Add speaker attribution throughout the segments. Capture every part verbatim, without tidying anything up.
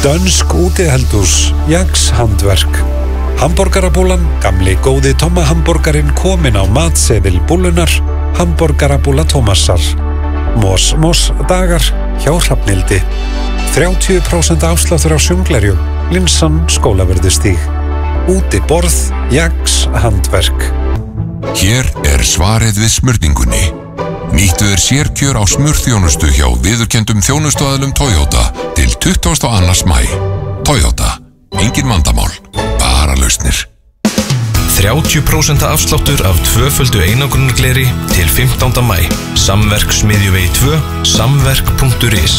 Speaker 1: Dönsk útiheldhús, Jags handverk. Hamborgarabúlan, gamli góði Tomma-hamborgarinn kominn á matseðil búlunar, Hamborgarabúla Tómasar. Mos Mos dagar hjá Hrafnildi. þrjátíu prósent afsláttur á sjónglerjum, Linsan Skólavörðustíg. Úti borð, Jags handverk.
Speaker 2: Hér er svarið við smurningunni. Nýttu er sérkjör á smurþjónustu hjá viðurkenndum þjónustuaðilum Toyota til tuttugasta og annan maí. Toyota, engin vandamál, bara lausnir.
Speaker 3: þrjátíu prósent afsláttur af tvöföldu einangrunargleri til fimmtánda maí. Samverk Smiðjuvegi tvö, samverk punktur is.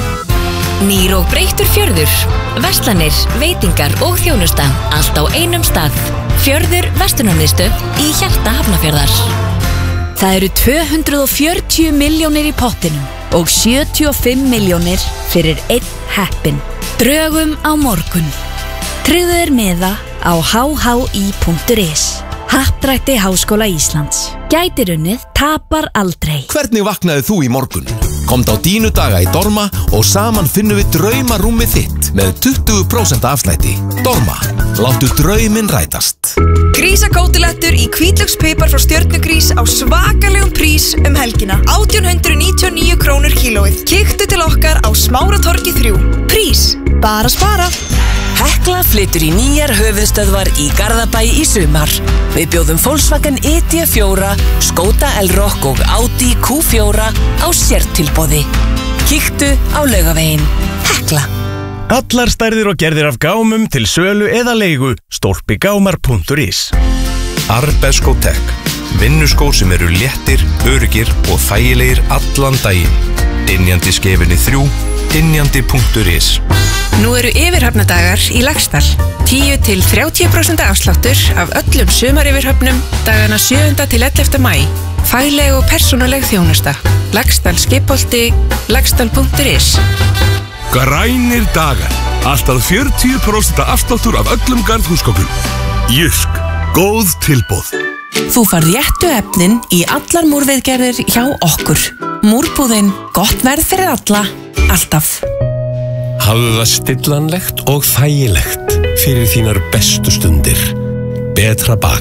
Speaker 4: Nýr og breyttur fjörður. Verslanir, veitingar og þjónusta, allt á einum stað. Fjörður Verslunarmiðstöð í hjarta Hafnarfjarðar. Það eru tvö hundruð fjörutíu milljónir í pottinum og sjötíu og fimm milljónir fyrir einn heppinn. Drögum á morgun. Tryggðu þér miða á h h i punktur is. Happdrætti Háskóla Íslands. Gætir unnið, tapar aldrei.
Speaker 5: Hvernig vaknaði þú í morgun? Komdu á Dínu daga í Dorma og saman finnum við draumarúmið þitt með tuttugu prósent afslætti. Dorma, láttu drauminn rætast.
Speaker 6: Grísakótilettur í hvítlaukspeipar frá Stjörnugrís á svakalegum prís um helgina. átján hundruð níutíu og níu krónur kílóið. Kíktu til okkar á Smáratorgi þrjú. Prís, bara spara.
Speaker 7: Hekla flytur í nýjar höfuðstöðvar í Garðabæ í sumar. Við bjóðum Volkswagen E D fjögur, Skoda Elrock og Audi Q fjögur á sértilboði. Kíktu á Laugaveginn. Hekla.
Speaker 8: Allar stærðir og gerðir af gámum til sölu eða leigu. stolpigámar punktur is.
Speaker 3: Arbesko Tech. Vinnuskór sem eru léttir, öruggir og þægilegir allan daginn. Dynjandi skefinni þrjú, dynjandi punktur is.
Speaker 6: Nú eru yfirhafnadagar í Laxdal. tíu til þrjátíu prósent afsláttur af öllum sumaryfirhöfnum dagana sjöunda til ellefta maí. Fagleg og persónuleg þjónusta. Laxdal skipholti, laxdal punktur is.
Speaker 9: Grænir dagar. Alltaf fjörutíu prósent afsláttur af öllum garðhúsgögnum. Jysk. Góð tilboð.
Speaker 7: Þú fær réttu efnin í allar múrviðgerðir hjá okkur. Múrbúðin, gott verð fyrir alla, alltaf.
Speaker 10: Hafðu það stillanlegt og þægilegt fyrir þínar bestu stundir. Betra bak.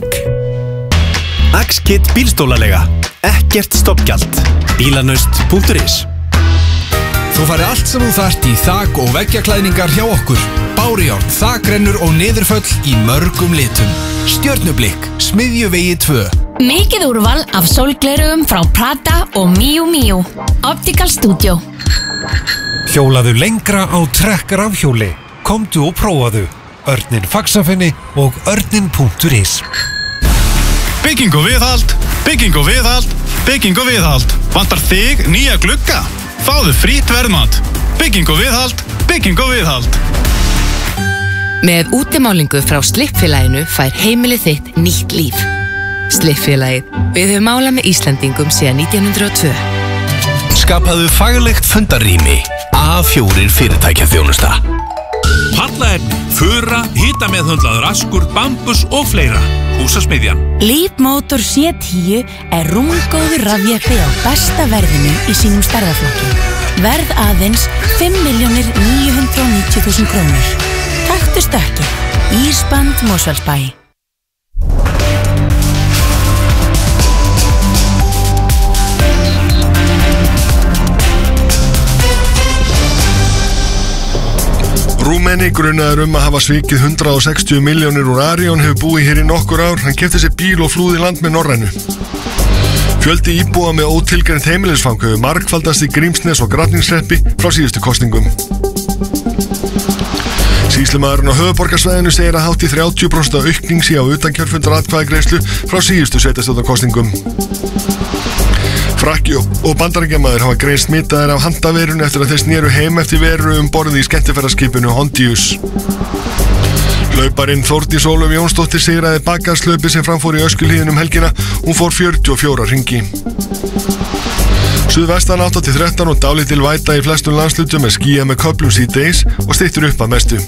Speaker 8: Axkit bílstólalega. Ekkert stoppgjald. bílanaust punktur is.
Speaker 11: Þú fari allt sem þú þarft í þak- og veggjaklæðningar hjá okkur. Bárujárn, þakrennur og niðurföll í mörgum litum. Stjörnublikk, Smiðjuvegi tvö.
Speaker 4: Mikið úrval af sólglerugum frá Prada og Miu Miu. Optical Studio.
Speaker 1: Hjólaðu lengra á Trekk rafhjóli. Komdu og prófaðu. Örninn Faxafinni og örninn punktur is.
Speaker 12: Bygging og viðhald, bygging og viðhald, bygging og viðhald. Vantar þig nýja glugga? Fáðu frýtt verðmat. Bygging og viðhald, bygging og viðhald.
Speaker 13: Með útimálingu frá Slippfélaginu fær heimilið þitt nýtt líf. Slippfélagið. Við höfum málað með Íslendingum síðan nítján hundruð og tvö.
Speaker 10: Skapaðu faglegt fundarrými. A fjögur fyrirtækjaþjónusta.
Speaker 9: Pallaefni, fura, hitameðhöndlaður askur, bambus og fleira. Húsasmiðjan.
Speaker 4: Leapmotor C tíu er rúmgóður rafjeppi á besta verðinu í sínum stærðarflokki. Verð aðeins fimm milljónir níu hundruð níutíu þúsund krónur. Taktu stökki. Ísband Mosfellsbæ.
Speaker 14: Rúmeni, grunaður um að hafa svikið hundrað og sextíu milljónir úr Arion, hefur búið hér í nokkur ár. Hann keypti sér bíl og flúði land með Norrænu. Fjöldi íbúa með ótilgreint heimilisfang hefur margfaldast í Grímsnes og Grafningshreppi frá síðustu kosningum. Sýslumaðurinn á höfuðborgarsvæðinu segir að hátt í þrjátíu prósent aukning sé á utankjörfundaratkvæðagreiðslu frá síðustu sveitarstjórnarkosningum. Frakki og bandaríkjamaður hafa greinst smitaðir af handaveirun eftir að þeir snéru heim eftir veru um borði í skemmtiferðaskipinu Hondius. Hlauparinn Þórdís Ólöf Jónsdóttir sigraði bakkarslaupi sem framfór í Öskjuhlíðin um helgina. Hún fór fjörutíu og fjóra hringi. Suðvestan átta til þrettán og dálítil væta í flestum landslutum með skýjað með köflum síðdegis og styttur upp að mestu.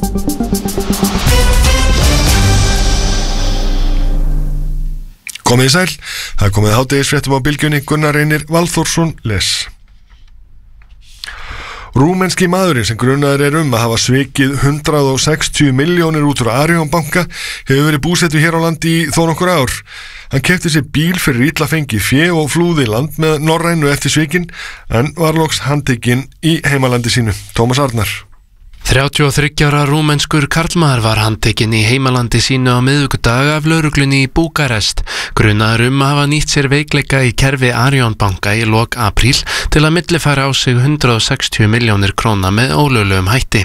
Speaker 14: Komið í sæl, það er komið hádegisfréttum á bylgjunni. Gunnar Reynir Valþórsson les. Rúmenski maðurinn sem grunaður er um að hafa svikið hundrað og sextíu milljónir út úr Arion banka hefur verið búsettur hér á landi í þó nokkur ár. Hann keypti sér bíl fyrir illa fengið fé og flúði í land með Norrænu eftir svikin en var loks handtekinn í heimalandi sínu. Tómas Arnar.
Speaker 15: þrjátíu og þriggja ára rúmenskur karlmaður var handtekinn í heimalandi sínu á miðvikudag af lögreglunni í Búkarest. Grunaður um að hafa nýtt sér veikleika í kerfi Arion banka í lok apríl til að millifæra á sig hundrað og sextíu milljónir króna með ólöglegum hætti.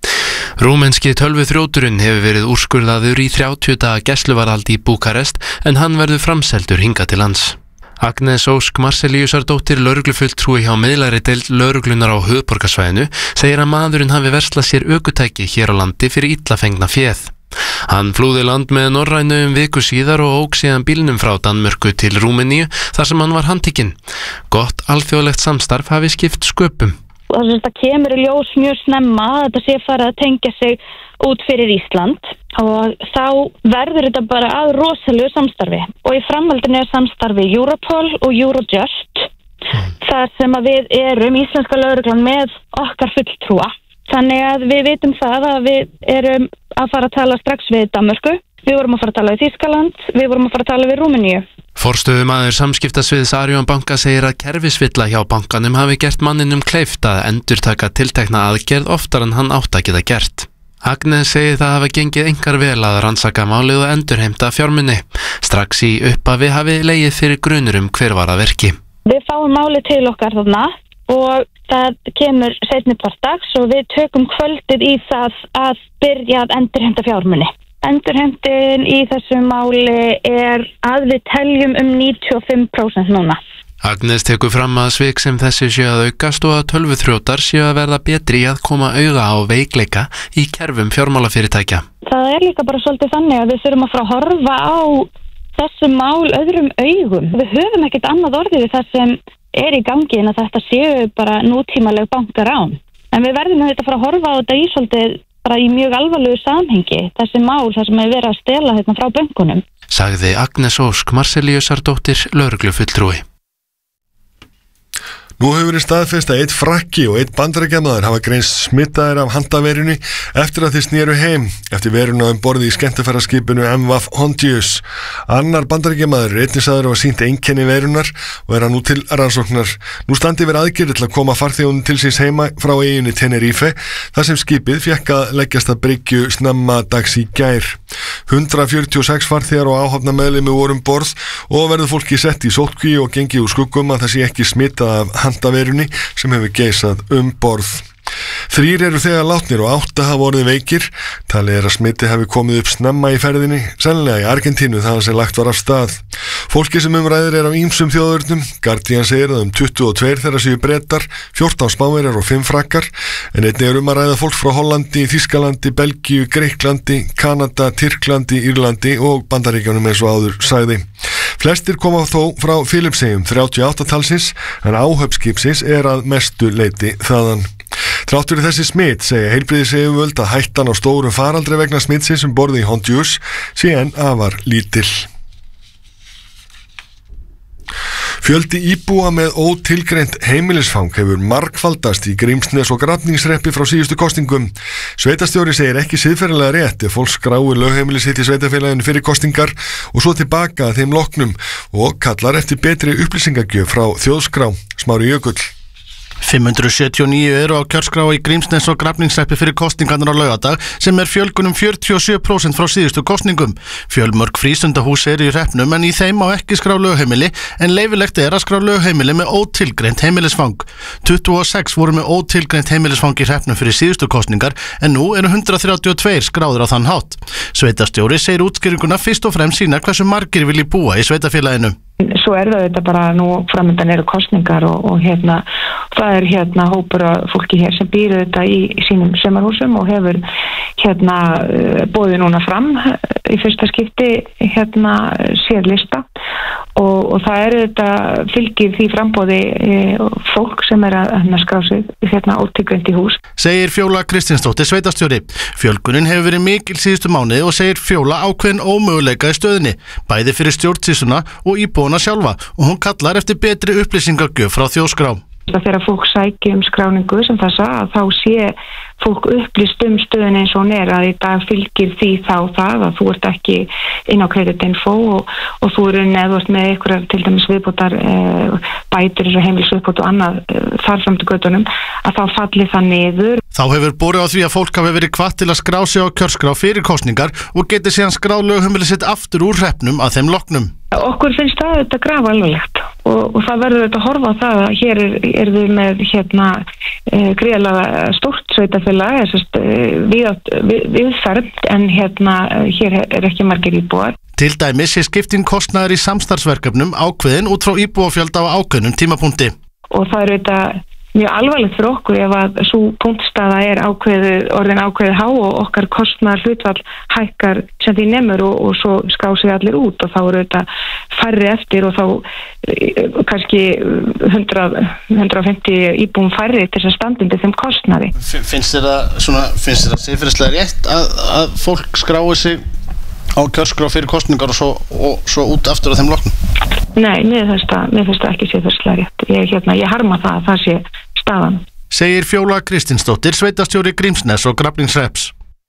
Speaker 15: Rúmenski tölvuþrjóturinn hefur verið úrskurðaður í þrjátíu daga gæsluvarðhald í Búkarest en hann verður framseldur hingað til lands. Agnes Ósk Marselíusardóttir lögreglufulltrúi hjá miðlæri deild lögreglunar á höfuðborgarsvæðinu segir að maðurinn hafi verslað sér ökutæki hér á landi fyrir illa fengna féð. Hann flúði land með Norrænu um viku síðar og ók síðan bílnum frá Danmörku til Rúmeníu þar sem hann var handtekinn. Gott alþjóðlegt samstarf hafi skipt sköpum.
Speaker 16: Það kemur í ljós mjög snemma að þetta sé farið að tengja sig út fyrir Ísland og þá verður þetta bara að rosalegu samstarfi og í framhaldinu er samstarfi Europol og Eurojust þar sem að við erum íslenska lögreglan með okkar fulltrúa. Þannig að við vitum það að við erum að fara að tala strax við Danmörku, við vorum að fara að tala við Þýskaland, við vorum að fara að tala við Rúmeníu.
Speaker 15: Forstöðumaður samskiptasviðs Arion banka segir að kerfisvilla hjá bankanum hafi gert manninum kleift að endurtaka tiltekna aðgerð oftar en hann átt að geta gert. Agnes segir það hafa gengið engar vel að rannsaka málið og endurheimta fjármuni. Strax í upphafi hafi legið fyrir grunur um hver var að verki.
Speaker 16: Við fáum málið til okkar þarna og það kemur seinni part dags og við tökum kvöldið í það að byrja að endurheimta fjármuni. Endurheimtin í þessu máli er að við teljum um níutíu og fimm prósent núna.
Speaker 15: Agnes tekur fram að svik sem þessi séu að aukast og að tölvuþrjótar séu að verða betri í að koma auga á veikleika í kerfum fjármálafyrirtækja.
Speaker 16: Það er líka bara svolítið þannig að við þurfum að fara að horfa á þessu mál öðrum augum. Við höfum ekkert annað orðið við það sem er í gangi en að þetta séu bara nútímaleg bankarán. En við verðum að þetta fara að horfa á þetta í svolítið bara í mjög alvarlegu samhengi, þessi mál þar sem er verið að stela hérna frá bönkunum.
Speaker 15: Sagði Agnes Ósk Marselíusardóttir lögreglufulltrúi.
Speaker 14: Nú hefur verið staðfest að einn frakki og einn bandarækjamaður hafa greinst smittaðir af handaveirunni eftir að þeir snéru heim eftir veruna um borði í skemmtiferðaskipinu M V Hondius. Annar bandarækjamaður er einnig sagður og sýnt einkenni veirunar og er hann nú til rannsóknar. Nú standi verið aðgerðir til að koma farþegunum til síns heima frá eyjunni Tenerife þar sem skipið fékk að leggjast að bryggju snemma dags í gær. hundrað fjörutíu og sex farþegar og áhafnarmeðlimi voru um borð og verður fólki sett í sóttkví og gengið úr skuggum að það sé ekki smittað af handaveirunni sem hefur geisað um borð. Þrír eru þegar látnir og átta hafa orðið veikir. Talið er að smiti hafi komið upp snemma í ferðinni, sennilega í Argentínu þaðan sem lagt var af stað. Fólki sem umræðir er af ýmsum þjóðurnum. Guardian segir að um tuttugu og tvö þeirra séu Bretar, fjórtán Spánverjar og fimm Frakkar, en einnig er um að ræða fólk frá Hollandi, Þýskalandi, Belgíu, Greiklandi, Kanada, Tyrklandi, Írlandi og Bandaríkjunum eins og áður sagði. Flestir koma þó frá Filippseyjum, þrjátíu og átta talsins, en áhöfn skipsins er að mestu leyti þaðan. Þrátt fyrir þessi smit segja heilbrigðisyfirvöld að hættan á stórum faraldri vegna smitsins um borði í Honduras sé enn afar lítil. Fjöldi íbúa með ótilgreint heimilisfang hefur margfaldast í Grímsnes og Grafningshreppi frá síðustu kostingum. Sveitarstjóri segir ekki siðferðilega rétt ef fólk skráir lögheimili sitt í sveitarfélaginu fyrir kostingar og svo tilbaka að þeim loknum og kallar eftir betri upplýsingagjöf frá Þjóðskrá. Smári Jökull.
Speaker 17: fimm hundruð sjötíu og níu eru á kjörskrá í Grímsnes og Grafningshreppi fyrir kostingarnar á laugardag sem er fjölgun um fjörutíu og sjö prósent frá síðustu kosningum. Fjölmörg frístundahús eru í hreppnum en í þeim má ekki skrá lögheimili en leyfilegt er að skrá lögheimili með ótilgreint heimilisfang. tuttugu og sex voru með ótilgreint heimilisfang í hreppnum fyrir síðustu kosningar en nú eru hundrað þrjátíu og tvö skráður á þann hátt. Sveitarstjóri segir útskýringuna fyrst og fremst sína hversu margir vilji búa í sveitarfélaginu.
Speaker 18: Svo er það þetta bara nú framöndan eru kosningar og, og hérna það er hérna hópur af fólki hér sem býr þetta í, í sínum sumarhúsum og hefur hérna boðið núna fram í fyrsta skipti hérna sérlista og, og það er þetta fylgir því frambóði e, fólk sem er að hérna skrá sig hérna ótilgreint í hús.
Speaker 17: Segir Fjóla Kristinsdóttir sveitarstjóri. Fjölgunin hefur verið mikil síðustu mánuði og segir Fjóla ákveðin ómöguleika í stöðinni, bæði fyrir stjórnsýsluna og íbúana sjálfa og hún kallar eftir betri upplýsingagjöf frá Þjóðskrá.
Speaker 18: Þegar fólk sæki um skráningu sem þessa að þá sé fólk upplýst um stöðun eins og hún er að í dag fylgir því þá það að þú ert ekki inn á kreditinfo og, og þú eru neðvort með einhverjar til dæmis viðbótar e, bætur og heimilisuppbót og annað e, þar fram til göttunum að þá falli það niður.
Speaker 17: Þá hefur borið á því að fólk hafi verið hvatt til að skrá sig á kjörskrá fyrir kosningar og geti síðan skráð lögheimili sitt aftur úr hreppnum að þeim loknum.
Speaker 18: Okkur finnst það þetta grafa alvarlegt og, og það verður þetta að horfa á það að hér er, er við með hérna e, gríðarlega stórt sveitafélag e, við, við, viðferð en hérna hér er ekki margir íbúar.
Speaker 17: Til dæmis er skipting kostnaðar í samstarfsverkefnum ákveðin út frá íbúafjölda á ákveðnum tímapunkti.
Speaker 18: Og það er þetta mjög alvarlegt fyrir okkur ef að svo punktstaða er ákveðið, orðin ákveðið há og okkar kostnaðar hlutvall hækkar sem því nemur og, og svo skrá sig allir út og þá eru þetta færri eftir og þá kannski hundrað, hundrað og fimmtíu íbúum færri til þess að standundi þeim kostnaði.
Speaker 17: Finnst þér það svona, finnst þér það siðferðislega rétt að, að fólk skrái sig á kjörskrá fyrir kostningar og svo, og svo út aftur á þeim loknum?
Speaker 18: Nei, mér finnst það, mér finnst það ekki siðferðislega rétt. Ég, hérna, ég harma það að það sé staðan.
Speaker 17: Segir Fjóla Kristinsdóttir, sveitastjóri Grímsness og Grafningshrepps.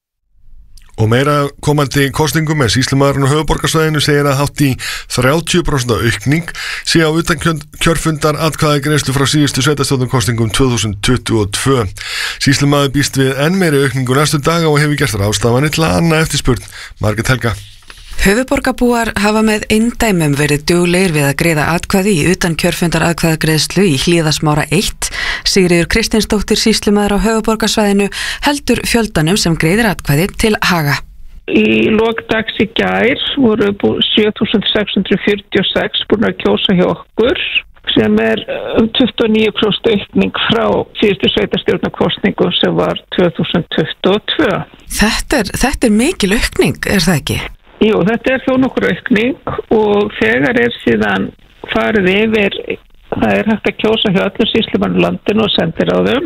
Speaker 14: Og meira komandi kosningum með sýslumaðurinn á höfuðborgarsvæðinu segir að hátt í þrjátíu prósent aukning sé á utan kjörfundar atkvæðagreiðslu frá síðustu sveitastjórnarkosningum tvö þúsund tuttugu og tvö. Sýslumaður býst við enn meiri aukningu næstu daga og hefur gert ráðstafanir til að anna eftirspurn. Margrét Helga.
Speaker 19: Höfuðborgarbúar hafa með eindæmum verið duglegir við að greiða atkvæði í utan kjörfundar atkvæðagreiðslu í Hlíðasmára eitt. Sigríður Kristinsdóttir sýslumaður á höfuðborgarsvæðinu heldur fjöldanum sem greiðir atkvæði til haga.
Speaker 20: Í lok dags í gær voru sjö þúsund sex hundruð fjörutíu og sex búin að kjósa hjá okkur sem er tuttugu og níu prósent aukning frá síðustu sveitarstjórnarkosningu sem var tvö þúsund tuttugu og tvö.
Speaker 19: Þetta er, þetta er mikil aukning, er það ekki?
Speaker 20: Jú, þetta er þó nokkur aukning og þegar er síðan farið yfir, það er hægt að kjósa hjá öllum sýslumann landinu og sendiráðum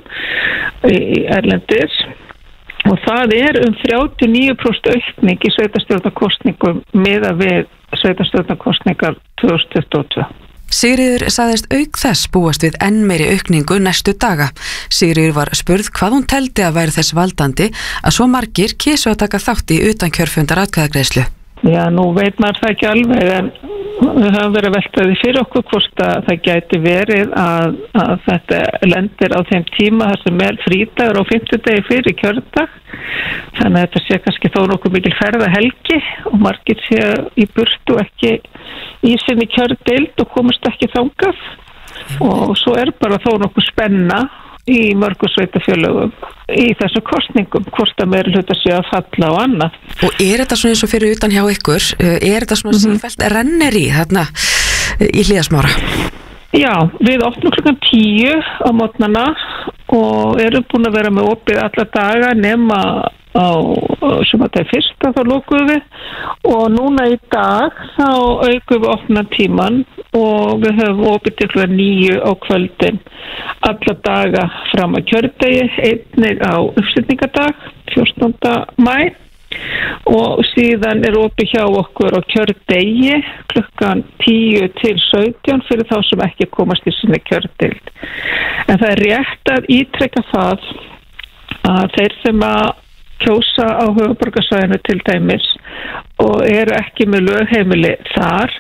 Speaker 20: í erlendis og það er um þrjátíu og níu prósent aukning í sveitarstjórnarkosningum miðað við sveitarstjórnarkosningar tvö þúsund tuttugu og tvö.
Speaker 19: Sigríður sagðist auk þess búast við enn meiri aukningu næstu daga. Sigríður var spurð hvað hún teldi að væri þess valdandi að svo margir kysu að taka þátt í utankjörfundar atkvæðagreiðslu.
Speaker 20: Já, nú veit maður það ekki alveg en við höfum verið að velta því fyrir okkur hvort að það gæti verið að, að þetta lendir á þeim tíma þar sem er frídagur og fimmtudegi fyrir kjördag. Þannig að þetta sé kannski þó nokkuð mikil ferðahelgi og margir sé í burtu ekki í sinni kjördeild og komast ekki þangað. Og svo er bara þó nokkuð spenna í mörgum sveitafélögum í þessum kosningum, hvort að meira hluta sé að falla og annað.
Speaker 19: Og er þetta svona eins og fyrir utan hjá ykkur, er þetta svona mm-hmm. sífellt rennir í þarna í Hlíðasmára?
Speaker 20: Já, við opnum klukkan tíu á mótnana og erum búin að vera með opið alla daga nema á sem að það er fyrsta þá lokuðum við og núna í dag þá aukum við opna tíman og við höfum opið til klukkan níu á kvöldin alla daga fram að kjördegi, einnig á uppsetningadag fjórtánda maí og síðan er opið hjá okkur á kjördegi klukkan tíu til sautján fyrir þá sem ekki komast í sinni kjördild. En það er rétt að ítreka það að þeir sem að kjósa á höfuðborgarsvæðinu til dæmis og eru ekki með lögheimili þar